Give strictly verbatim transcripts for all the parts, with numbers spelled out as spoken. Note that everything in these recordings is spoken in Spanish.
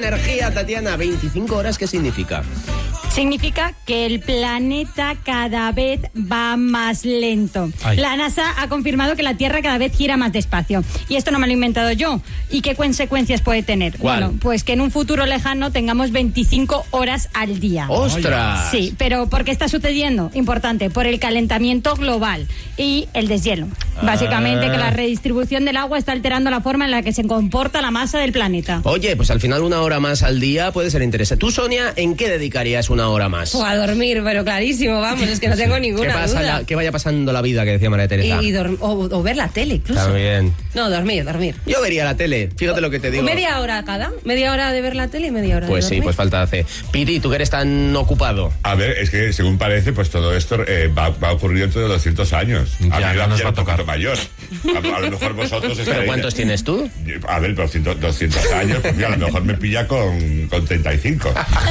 energía, Tatiana. veinticinco horas, ¿qué significa? Significa que el planeta cada vez va más lento. Ay. La NASA ha confirmado que la Tierra cada vez gira más despacio. Y esto no me lo he inventado yo. ¿Y qué consecuencias puede tener? ¿Cuál? Bueno, pues que en un futuro lejano tengamos veinticinco horas al día. ¡Ostras! Sí, pero ¿por qué está sucediendo? Importante, por el calentamiento global y el deshielo. Básicamente ah. que la redistribución del agua está alterando la forma en la que se comporta la masa del planeta. Oye, pues al final una hora más al día puede ser interesante. Tú, Sonia, ¿en qué dedicarías una hora más? O a dormir, pero clarísimo, vamos, es que no tengo ninguna ¿Qué pasa duda. la, que vaya pasando la vida, que decía María Teresa. Y, y dorm- o, o ver la tele, incluso. Está bien. No, dormir, dormir. Yo vería la tele, fíjate lo que te digo. Media hora cada, media hora de ver la tele y media hora Pues de sí, dormir. pues falta hace. Piti, tú que eres tan ocupado. A ver, es que según parece, pues todo esto eh, va, va a ocurrir dentro de doscientos años. A Ya, mí no me nos va a tocar mayor. A, a lo mejor vosotros ¿Pero estaréis... cuántos tienes tú? A ver, pero doscientos años, pues a lo mejor me pilla con, con treinta y cinco.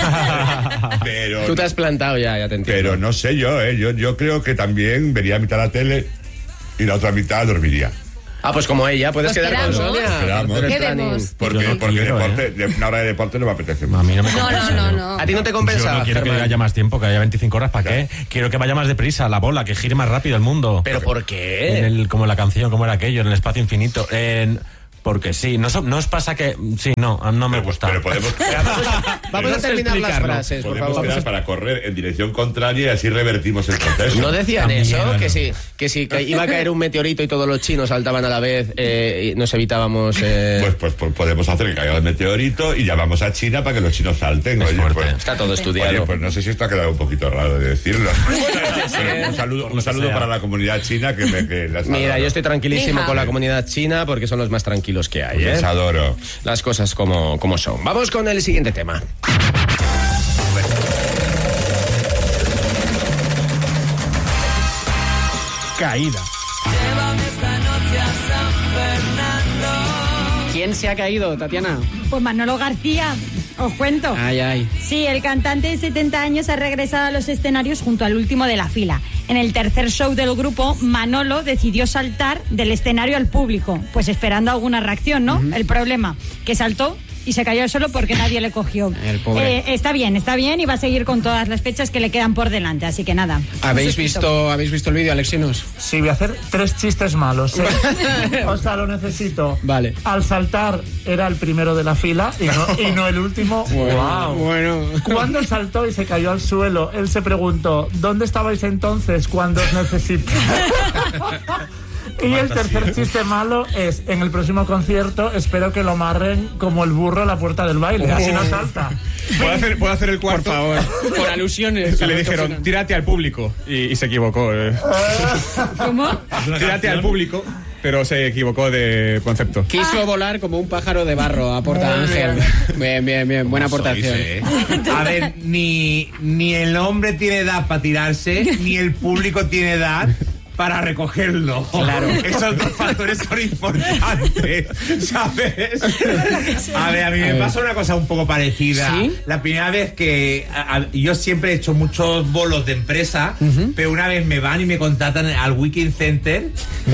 Pero, Tú te has plantado ya, ya te entiendo. pero no sé yo, ¿eh? Yo, yo creo que también vería mitad la tele y la otra mitad dormiría. Ah, pues como ella, puedes Pues quedar con quedamos. Sonia. Quedamos. Pero ¿Qué está vemos? ni- Porque, Yo no porque quiero, deporte, ¿eh? de- una hora de deporte no me apetece A mucho. mí no me No, compensa. no, no, no. ¿A ti no te Yo compensa, no quiero Germán? que haya más tiempo, que haya veinticinco horas. ¿Para qué? Quiero que vaya más deprisa la bola, que gire más rápido el mundo. ¿Pero por En qué? el, como la canción, como era aquello, en el espacio infinito. En, porque sí, no, so- no os pasa que... Sí, no, no me Pero, gusta. pero podemos, Vamos a No sé terminar las explicarlo. frases, por podemos favor. quedar para correr en dirección contraria y así revertimos el proceso. ¿No decían También, eso? bueno. Que sí, que sí, que iba a caer un meteorito y todos los chinos saltaban a la vez eh, y nos evitábamos... eh, Pues, pues, pues podemos hacer que caiga el meteorito y llamamos a China para que los chinos salten. Es Oye, fuerte. pues, Está todo estudiado. oye, pues no sé si esto ha quedado un poquito raro de decirlo. Pero un saludo, un saludo para la comunidad china que me que las Mira, adoro. yo estoy tranquilísimo Hija. con la comunidad china porque son los más tranquilos que hay, Les ¿eh? adoro. Las cosas como, como son. Vamos con el siguiente tema. Caída. ¿Quién se ha caído, Tatiana? Pues Manolo García, os cuento. Ay, ay. Sí, el cantante de setenta años ha regresado a los escenarios junto al último de la fila. En el tercer show del grupo, Manolo decidió saltar del escenario al público, pues esperando alguna reacción, ¿no? El problema, que saltó y se cayó solo porque nadie le cogió. El pobre. Eh, está bien, está bien y va a seguir con todas las fechas que le quedan por delante, así que nada. ¿Habéis Os explico. visto, ¿habéis visto el vídeo, Alexinos? Sí, voy a hacer tres chistes malos. ¿eh? O sea, lo necesito. Vale. Al saltar era el primero de la fila y no, y no el último. ¡Wow! Bueno. Cuando saltó y se cayó al suelo, él se preguntó, ¿dónde estabais entonces cuando os necesité? Y el tercer chiste malo es, en el próximo concierto espero que lo amarren como el burro a la puerta del baile, así no salta. ¿Puedo hacer, puedo hacer el Por cuarto? favor. Por alusiones. Le dijeron, tírate al público. Y, y se equivocó. eh. ¿Cómo? Tírate al público, pero se equivocó de concepto. Quiso volar como un pájaro de barro a Porta Ángel. Bien, bien, bien. Buena aportación. A ver, ni, ni el hombre tiene edad para tirarse, ni el público tiene edad para recogerlo. Claro. Esos dos factores son importantes, ¿sabes? A ver, a mí me pasa una cosa un poco parecida. ¿Sí? La primera vez que... a- a- yo siempre he hecho muchos bolos de empresa, pero una vez me van y me contratan al Weekend Center.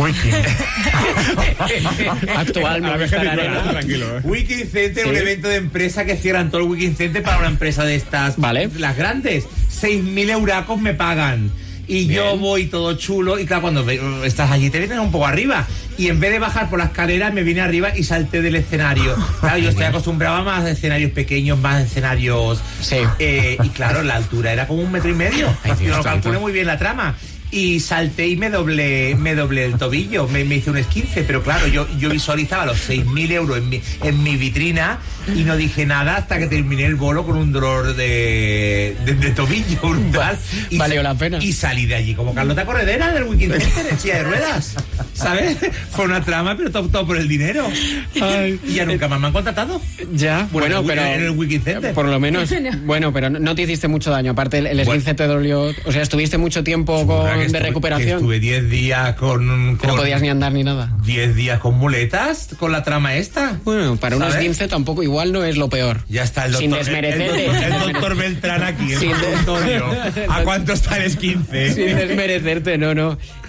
Actual, A la me vejez gusta la y arena. tranquilo. eh. Weekend Center, Sí. un evento de empresa que cierran todo el Weekend Center para una empresa de estas. Vale. Las grandes. seis mil euracos me pagan. Y yo voy todo chulo. Y claro, cuando ve- estás allí te vienes un poco arriba. Y en vez de bajar por la escalera, me vine arriba y salté del escenario. Claro, yo estoy acostumbrado a más escenarios pequeños, más escenarios. Sí. Eh, y claro, la altura era como un metro y medio. Ay, Dios yo lo santo. calculé muy bien la trama. Y salté y me doblé, me doblé el tobillo, me, me hice un esquince, pero claro, yo, yo visualizaba los seis mil euros en mi, en mi vitrina y no dije nada hasta que terminé el bolo con un dolor de, de, de tobillo brutal. Y Valió sa- la pena. Y salí de allí como Carlota Corredera del Weekend Center en silla de ruedas, ¿sabes? Fue una trama, pero todo, todo por el dinero. Y ya nunca más me han contratado. Ya, bueno, en el- pero... en el Weekend Center. Por lo menos. Bueno, pero no, no te hiciste mucho daño. Aparte, el, el esguince te dolió... O sea, estuviste mucho tiempo con, Que de estuve- que recuperación. Estuve diez días con... Que no con- podías ni andar ni nada. diez días con muletas, con la trama esta. Bueno, para un ¿sabes? esguince tampoco, igual no es lo peor. Ya está el doctor, Sin desmerecerte. el, doctor, el doctor Beltrán aquí, el Sin de- consultorio. ¿A cuánto está el esquince? Sin desmerecerte, no, no.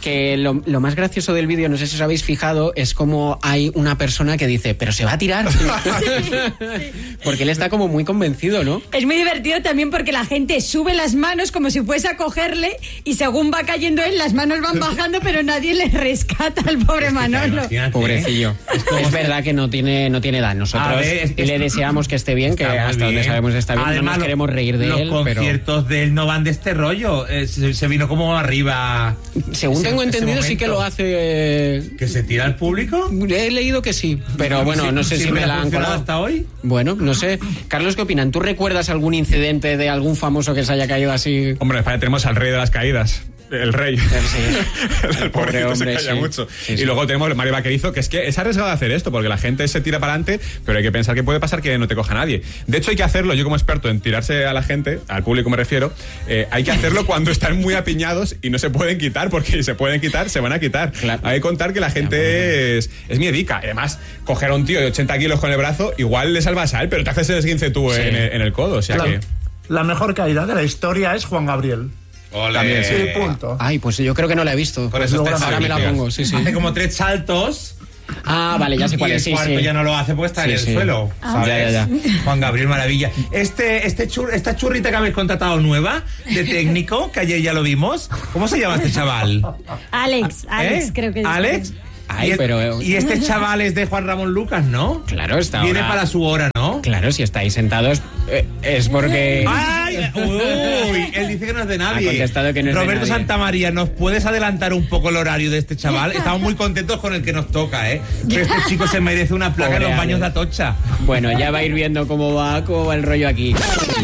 Que lo, lo más gracioso del vídeo, no sé si os habéis fijado, es como hay una persona que dice, pero se va a tirar. Sí, sí. Porque él está como muy convencido, ¿no? Es muy divertido también porque la gente sube las manos como si fuese a cogerle y según va cayendo él, las manos van bajando, pero nadie le rescata al pobre Manolo. Pobrecillo. Es, es verdad que no tiene, no tiene edad. Nosotros ver, es, es, le deseamos que esté bien, que hasta bien. donde sabemos está bien. Además, no nos queremos reír de los él. Los conciertos pero... de él no van de este rollo. Eh, se, se vino como arriba. Según ese, tengo entendido, sí que lo hace. Eh... ¿Que se tira al público? He leído que sí, pero bueno, no sé si me la han colado hasta hoy. Bueno, no sé. Carlos, ¿qué opinan? ¿Tú recuerdas algún incidente de algún famoso que se haya caído así? Hombre, en España tenemos al rey de las caídas. El rey. Sí. El, el pobre hombre se calla sí. mucho. Sí, sí. Y luego tenemos Mario Vaquerizo, que es que es arriesgado hacer esto, porque la gente se tira para adelante, pero hay que pensar que puede pasar que no te coja nadie. De hecho, hay que hacerlo, yo como experto en tirarse a la gente, al público me refiero, eh, hay que hacerlo cuando están muy apiñados y no se pueden quitar, porque si se pueden quitar, se van a quitar. Claro. Hay que contar que la gente claro. es, es miedica. Además, coger a un tío de ochenta kilos con el brazo, igual le salvas a él, pero te haces el esguince tú sí. en, el, en el codo. O sea la, que... la mejor caída de la historia es Juan Gabriel. Olé. También, sí. Sí, punto. Ay, pues yo creo que no la he visto. Por eso pues ahora me la pongo, sí, sí. Hace como tres saltos. Ah, vale, ya sé cuál es. Y el cuarto sí, sí. ya no lo hace porque está sí, en el sí. suelo. Ah. Ya, ya, ya. Juan Gabriel, maravilla. Este, este chur, esta churrita que habéis contratado nueva de técnico, que ayer ya lo vimos. ¿Cómo se llama este chaval? Alex, Alex, ¿Eh? creo que es. ¿Alex? Ay, y, pero... y este chaval es de Juan Ramón Lucas, ¿no? Claro, está Viene ahora... para su hora, ¿no? Claro, si estáis sentados eh, es porque... ¡Ay! ¡Uy! Él dice que no es de nadie. Ha contestado que no es Roberto de nadie. Santamaría, ¿nos puedes adelantar un poco el horario de este chaval? Estamos muy contentos con el que nos toca, ¿eh? Pero este chico se merece una placa en los baños de Atocha. Bueno, ya va a ir viendo cómo va, cómo va el rollo aquí.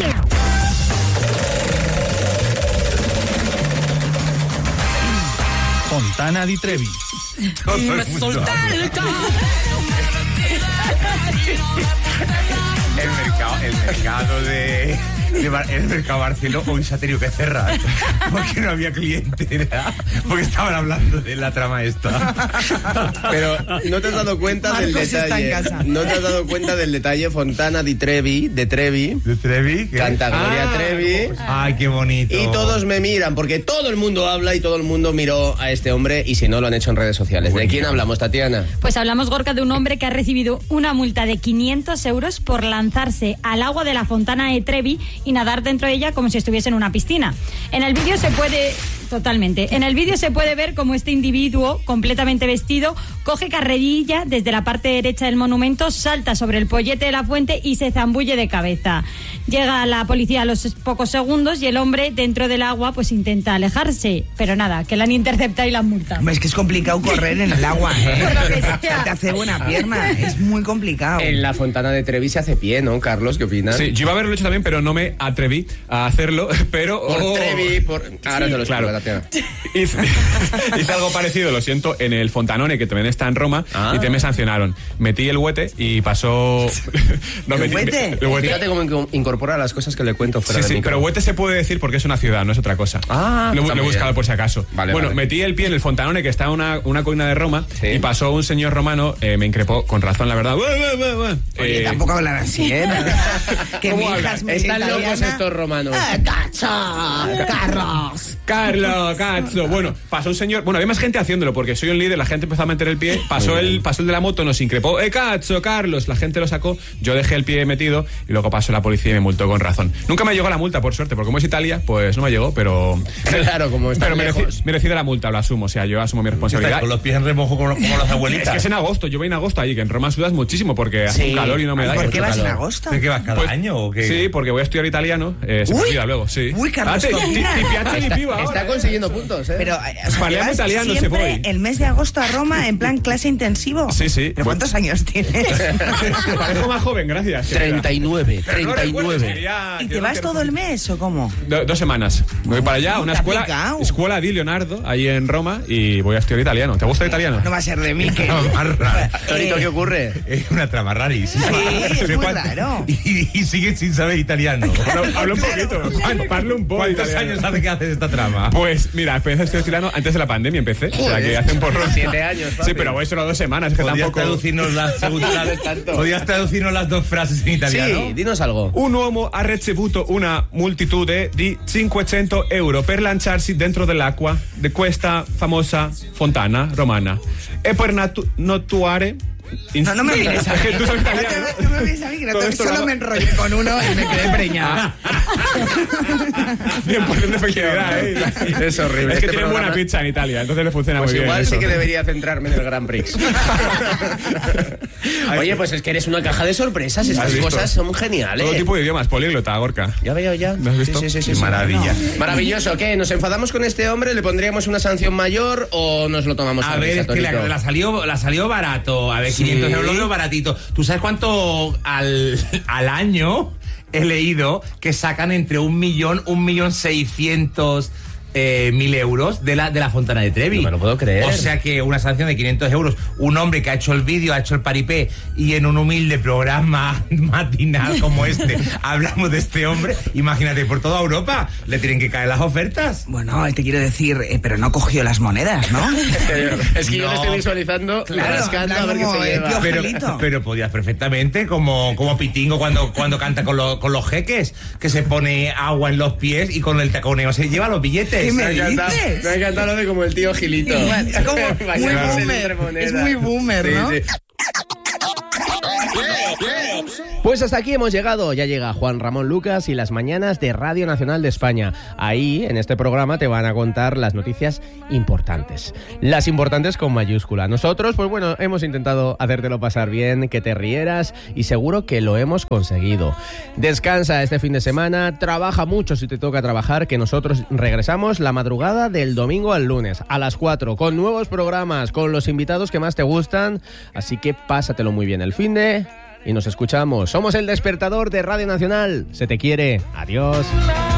Fontana di Trevi. Y me solté el el mercado, el mercado de, de Bar, el mercado Barceló hoy se ha tenido que cerrar porque no había clientela, porque estaban hablando de la trama esta. Pero no te has dado cuenta Marcos del detalle. No te has dado cuenta del detalle Fontana di Trevi, de Trevi. ¿De Trevi? ¿Qué? Canta Gloria ah, Trevi. Ay, qué bonito. Y todos me miran, porque todo el mundo habla y todo el mundo miró a este hombre, y si no, lo han hecho en redes sociales. ¿De quién hablamos, Tatiana? Pues hablamos, Gorka, de un hombre que ha recibido una multa de quinientos euros por lanzarse al agua de la Fontana de Trevi y nadar dentro de ella como si estuviese en una piscina. En el vídeo se puede... Totalmente. En el vídeo se puede ver cómo este individuo, completamente vestido, coge carrerilla desde la parte derecha del monumento, salta sobre el pollete de la fuente y se zambulle de cabeza. Llega la policía a los pocos segundos y el hombre, dentro del agua, pues intenta alejarse. Pero nada, que la han interceptado y la han multado. Es que es complicado correr en el agua, ¿eh? Por lo que sea. Te hace buena pierna, es muy complicado. En la Fontana de Trevi se hace pie, ¿no, Carlos? ¿Qué opinas? Sí, yo iba a haberlo hecho también, pero no me atreví a hacerlo, pero... Por oh, Trevi, por... Ahora sí, te lo explico, claro. Hice, hice algo parecido, lo siento, en el Fontanone, que también está en Roma, ah. y te me sancionaron. Metí el huete y pasó... no, ¿El, metí, huete? el huete? Fíjate cómo incorpora las cosas que le cuento fuera Sí, de sí, pero huete se puede decir porque es una ciudad, no es otra cosa. Ah, lo, lo he buscado por si acaso. Vale, bueno, vale. metí el pie en el Fontanone, que está en una, una colina de Roma, sí. y pasó un señor romano, eh, me increpó, con razón, la verdad. Oye, eh, tampoco hablan así, ¿eh? que mi hija es muy Están italiana. Locos estos romanos. ¡Eh, cacho! ¡Carlos! Carlos, cazzo. Bueno, pasó un señor, bueno, había más gente haciéndolo porque soy un líder, la gente empezó a meter el pie, pasó el, pasó el de la moto, nos increpó, ¡eh, cazzo, Carlos! La gente lo sacó, yo dejé el pie metido y luego pasó la policía y me multó con razón. Nunca me llegó la multa, por suerte, porque como es Italia, pues no me llegó, pero... Claro, como está Pero mereci, merecida la multa, lo asumo, o sea, yo asumo mi responsabilidad. Con los pies en remojo como, como las abuelitas. Es que es en agosto, yo voy en agosto allí, que en Roma sudas muchísimo porque hace sí. un calor y no me da. ¿Por qué vas calor. en agosto? ¿De qué vas cada pues, año o qué? Sí, porque voy a estudiar italiano, eh, se me olvida luego, sí. Uy, Carlos, ah, ti, ti, ti, está, piva está ahora, consiguiendo eh. puntos, ¿eh? Pero, o sea, Parliamo italiano se voy. El mes de agosto a Roma en plan clase intensivo. Sí, sí. ¿Pero cuántos años tienes? Parezco más joven, gracias. treinta y nueve, treinta y nueve. ¿Y te vas todo el mes o cómo? Do, dos semanas. Me voy para allá, a una escuela, aplicado. escuela di Leonardo, ahí en Roma, y voy a estudiar italiano. ¿Te gusta el italiano? No va a ser de mí, que... Torito, ¿qué ocurre? Es una trama rarísima. Sí, es muy raro. Y, y sigues sin saber italiano. Hablo, hablo un poquito. Hablo un poco ¿Cuántos italiano. años hace que haces esta trama? trama. Pues mira, empecé este tirano antes de la pandemia, empecé. O sea, que hace un porrón. Siete años, papi. Sí, pero voy solo dos semanas, que ¿Podías tampoco... traducirnos las, ¿Podías traducirnos las dos frases en italiano? Sí, dinos algo. Un uomo ha ricevuto una moltitude di cinquecento euro per lanciarsi dentro dell'acqua di questa famosa fontana romana e per natu- nuotare. No, no me mires a mí. Tú sabes italiano, No, no me mires a mí, que no Todo te- esto solo lo- me enrollé con uno y me quedé preñada. cien por ciento de efectividad, ¿eh? Es horrible. Es que Este tienen buena programa- pizza en Italia, entonces le funciona Pues muy bien. igual eso. sí que debería centrarme en el Grand Prix. Oye, pues es que eres una caja de sorpresas. ¿Has Estas visto? cosas son geniales. Todo tipo de idiomas, políglota, Gorka. Ya veo, ya. ¿Lo has visto? Sí, sí, sí, Qué sí. maravilla. Maravilloso. ¿Qué? ¿Nos enfadamos con este hombre? ¿Le pondríamos una sanción mayor o nos lo tomamos a, A ver, risa, es que la, Torito? la salió, la salió barato. A ver, Sí. quinientos euros lo veo baratito. ¿Tú sabes cuánto al, al año he leído que sacan entre un millón, un millón seiscientos eh, mil euros de la, de la Fontana de Trevi? No me lo puedo creer. O sea que una sanción de quinientos euros, un hombre que ha hecho el vídeo, ha hecho el paripé y en un humilde programa matinal como este hablamos de este hombre, imagínate, por toda Europa le tienen que caer las ofertas. Bueno, te quiero decir, eh, pero no cogió las monedas, ¿no? Es que yo No. lo estoy visualizando, Claro, rascando a ver qué como se el lleva. tío Pero, Angelito. pero podías perfectamente, como, como Pitingo cuando, cuando canta con, los con los jeques, que se pone agua en los pies y con el taconeo se lleva los billetes. ¿Qué me Me encanta, dices? me encanta lo de como el tío Gilito. Igual, es como muy Bañándose boomer, entre monedas. es muy boomer, Sí, ¿no? sí. Pues hasta aquí hemos llegado. Ya llega Juan Ramón Lucas y las mañanas de Radio Nacional de España. Ahí, en este programa, te van a contar las noticias importantes. Las importantes con mayúscula. Nosotros, pues bueno, hemos intentado hacértelo pasar bien, que te rieras y seguro que lo hemos conseguido. Descansa este fin de semana, trabaja mucho si te toca trabajar, que nosotros regresamos la madrugada del domingo al lunes a las cuatro con nuevos programas, con los invitados que más te gustan. Así que pásatelo muy bien el finde y nos escuchamos. Somos El Despertador de Radio Nacional. Se te quiere. Adiós.